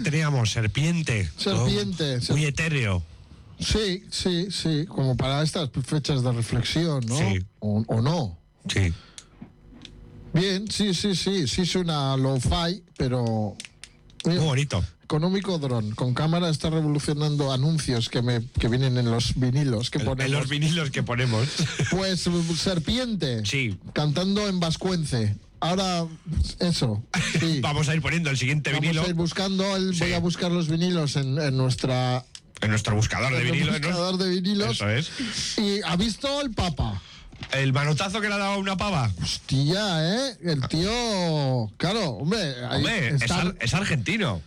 teníamos? Serpiente. Serpiente. Muy etéreo. Sí, como para estas fechas de reflexión, ¿no? Sí. O no. Sí. Bien, sí, suena lo-fi, pero... Muy bonito. Económico dron, con cámara, está revolucionando anuncios que vienen en los vinilos que ponemos. En los vinilos que ponemos. Pues Serpiente. Sí. Cantando en vascuence. Ahora, eso. Sí. Vamos a ir poniendo el siguiente vinilo. Vamos a ir buscando, Sí. voy a buscar los vinilos en nuestra... En nuestro buscador de vinilos. Buscador de vinilos. Eso es. Y ¿ha visto el Papa? El manotazo que le ha dado a una pava. Hostia, el tío... Claro, hombre... Hombre, es argentino.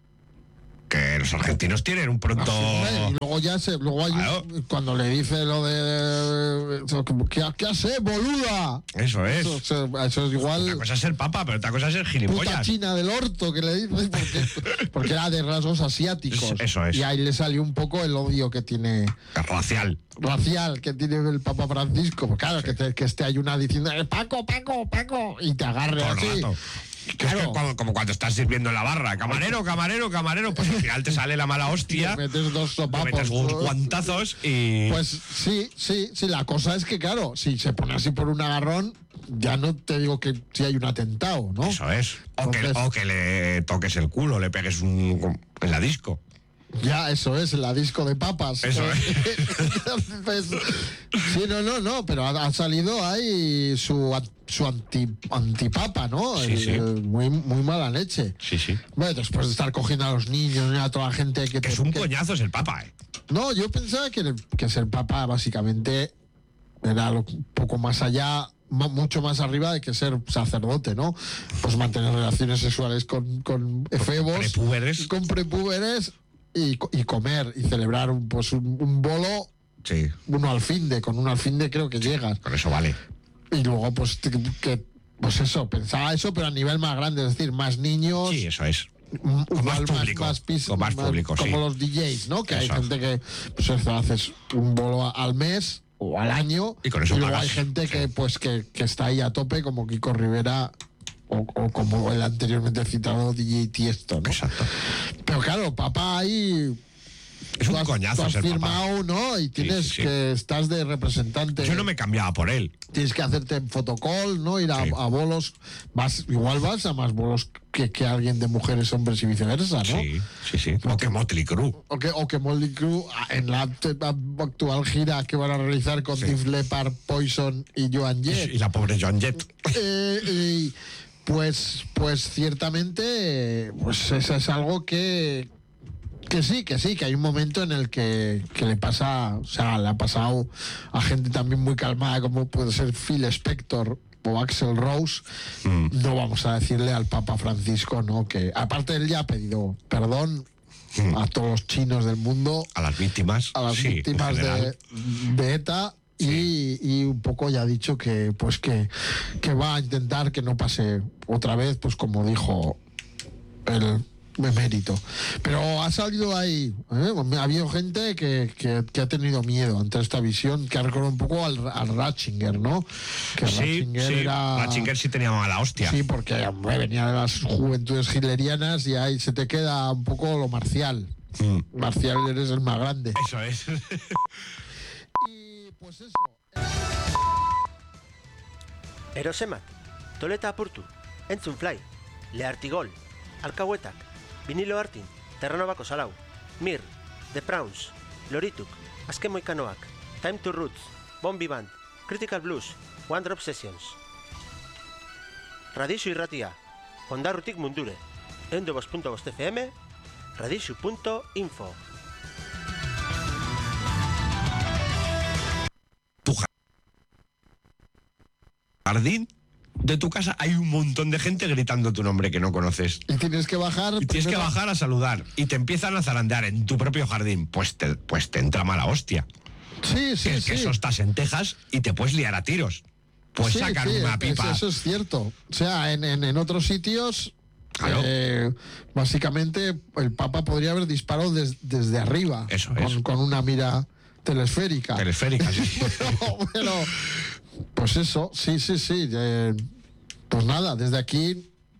Que los argentinos tienen un pronto... Y luego hay claro. cuando le dice lo de... ¿Qué hace, boluda? Eso es. Eso es igual... Una cosa es ser papa, pero otra cosa es ser Puta gilipollas. china del orto que le dice porque era de rasgos asiáticos. Eso es. Y ahí le salió un poco el odio que tiene... Racial que tiene el Papa Francisco. Pues claro, que esté ahí una diciendo Paco, y te agarre todo el así. rato. Claro. Es que como cuando estás sirviendo en la barra, camarero, pues al final te sale la mala hostia. Te metes dos sopapos. Te metes unos guantazos y... Pues sí, la cosa es que claro, si se pone así por un agarrón, ya no te digo que si hay un atentado, ¿no? Eso es. Entonces, O que le toques el culo, le pegues en la disco. Ya, eso es, la disco de papas. Eso es. Pues, sí, no, pero ha salido ahí su antipapa, ¿no? Sí. Muy mala leche. Sí. Bueno, después de estar cogiendo a los niños y a toda la gente que... Es un coñazo, es el papa, No, yo pensaba que ser papa básicamente era un poco más allá, mucho más arriba de que ser sacerdote, ¿no? Pues mantener relaciones sexuales con efebos, prepúberes. con prepúberes y comer y celebrar un bolo. Sí. Con un alfinde creo que llegas. Con eso vale. Y luego pues pensaba eso, pero a nivel más grande, es decir, más niños. Sí, eso es. Con más público. Más público, como sí. los DJs, ¿no? Que Eso. hay gente que pues eso, haces un bolo al mes o al año y con eso luego pagas. hay gente Sí. que está ahí a tope, como Kiko Rivera o como el anteriormente citado DJ Tiesto, ¿no? Exacto. Pero claro, papá ahí... Es un coñazo tú has ser firmado, papá. ¿no? Y tienes Sí. que... Estás de representante. Yo no me cambiaba por él. Tienes que hacerte en fotocall, ¿no? Ir a bolos. Igual vas a más bolos que alguien de mujeres, hombres y viceversa, ¿no? Sí. O que Motley Crue. O que Motley Crue en la actual gira que van a realizar con Def Leppard, Poison y Joan Jett. Y la pobre Joan Jett. Pues ciertamente, pues eso es algo que sí, que hay un momento en el que le pasa, o sea, le ha pasado a gente también muy calmada como puede ser Phil Spector o Axl Rose. No vamos a decirle al Papa Francisco, ¿no? Que aparte él ya ha pedido perdón a todos los chinos del mundo, a las víctimas de ETA. Y un poco ya ha dicho que va a intentar que no pase otra vez, pues como dijo el emérito. Pero ha salido ahí, ha habido gente que ha tenido miedo ante esta visión, que ha recordado un poco al Ratzinger, ¿no? Que Ratzinger sí tenía mala hostia. Sí, porque hombre, venía de las juventudes hitlerianas y ahí se te queda un poco lo marcial. Marcial, eres el más grande. Eso es. Y pues eso. Erosemat, Toleta apurtu, entzun fly, lehartigol, alkahuetak, vinilo hartin, terranobako salau, mir, The Prawns, lorituk, azken moikanoak, Time to Roots, Bombi Band, Critical Blues, One Drop Sessions. Radixu irratia, ondarrutik mundure, 102.5 FM, radixu.info. Jardín de tu casa hay un montón de gente gritando tu nombre que no conoces. Y tienes que bajar. Y tienes que bajar a saludar. Y te empiezan a zarandear en tu propio jardín. Pues te entra mala hostia. Sí. Que eso estás en Texas y te puedes liar a tiros. Pues sacan una pipa. Eso es cierto. O sea, en otros sitios, claro. Básicamente el Papa podría haber disparado desde arriba. Eso es. Con una mira telesférica. Sí. Pero, pues eso, sí. Pues nada, desde aquí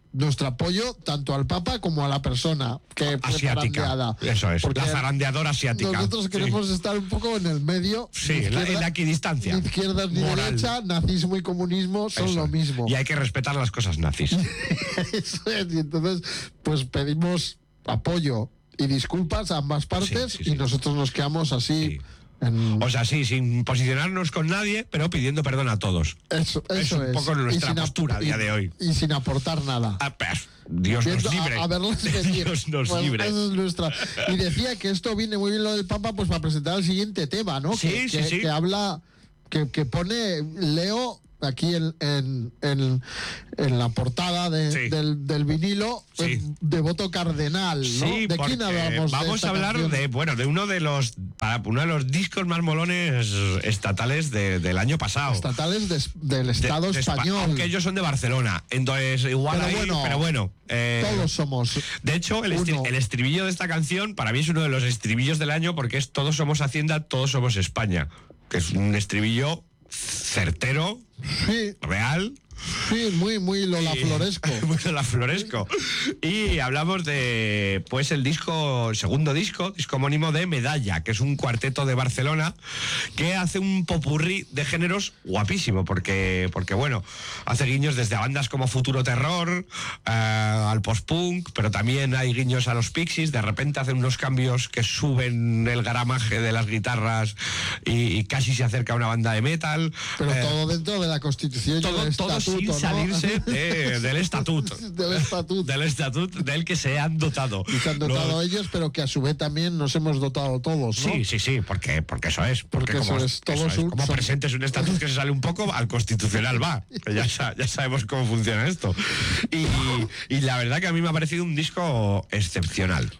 nuestro apoyo tanto al Papa como a la persona que fue asiática. zarandeada. Eso es, Porque la zarandeadora asiática. nosotros queremos estar un poco en el medio. Sí, ni en la izquierda- equidistancia. Ni izquierdas ni Moral. derecha, nazismo y comunismo son Eso lo es. mismo. Y hay que respetar las cosas nazis. Eso es, y entonces, pues pedimos apoyo y disculpas a ambas partes Sí, sí, sí. y nosotros nos quedamos así. Sí. En... O sea, sí, sin posicionarnos con nadie, pero pidiendo perdón a todos. Eso es un poco Y nuestra sin postura a día de hoy. Y sin aportar nada. Ah, pues, Dios nos Viendo libre. a verlas venir. Dios nos Pues libre. esa es nuestra. Y decía que esto viene muy bien lo del Papa, pues para presentar el siguiente tema, ¿no? Sí, sí, sí. Que habla, que pone Leo aquí en la portada Sí. del vinilo, Sí. Devoto Cardenal, ¿no? Sí, ¿De quién porque hablamos? vamos de a hablar canción? de uno de los discos más molones estatales del año pasado. Estatales del Estado De español. Aunque ellos son de Barcelona. Entonces, igual Pero bueno, todos somos. De hecho, el uno. estribillo de esta canción para mí es uno de los estribillos del año porque es Todos somos Hacienda, todos somos España. Que es un estribillo certero, Sí, real. sí, muy Lola Floresco. Muy Lola Floresco. Y hablamos de pues el segundo disco homónimo de Medalla, que es un cuarteto de Barcelona que hace un popurrí de géneros guapísimo, porque bueno, hace guiños desde a bandas como Futuro Terror, al post-punk, pero también hay guiños a los Pixies. De repente hacen unos cambios que suben el gramaje de las guitarras y casi se acerca a una banda de metal. Pero todo dentro de la Constitución y del Todo Estatuto, sin ¿no? salirse del estatuto. Del Estatuto. Del estatuto del que se han dotado. Y se han dotado ellos, pero que a su vez también nos hemos dotado todos, ¿no? Sí, porque eso es. Porque Porque como, eso es, todos son- como presentes un estatuto que se sale un poco al constitucional, va. Que ya sabemos cómo funciona esto. Y la verdad que a mí me ha parecido un disco excepcional.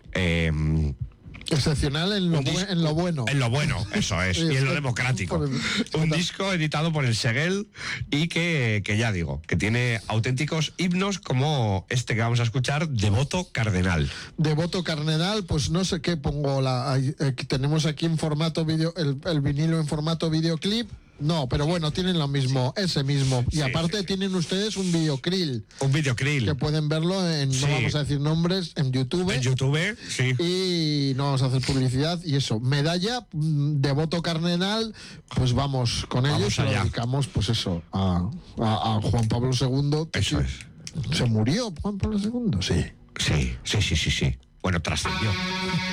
Excepcional en lo, Un dis- en lo bueno. En lo bueno, eso es, Sí, y en lo es- democrático. Un disco editado por el Seguel y que ya digo, que tiene auténticos himnos como este que vamos a escuchar, Devoto Cardenal. Devoto Cardenal, pues no sé qué pongo. Tenemos aquí en formato video, el vinilo en formato videoclip. No, pero bueno, tienen lo mismo, ese mismo. Y Sí, aparte sí. tienen ustedes un videoclip Un videoclip. que pueden verlo en, Sí. no vamos a decir nombres, en YouTube. En YouTube, sí. Y no vamos a hacer publicidad y eso. Medalla, Devoto Cardenal, pues vamos con Vamos ellos y lo allá. dedicamos, pues eso, a Juan Pablo II. Eso es. ¿Se murió Juan Pablo II? Sí. Sí. Bueno, trascendió.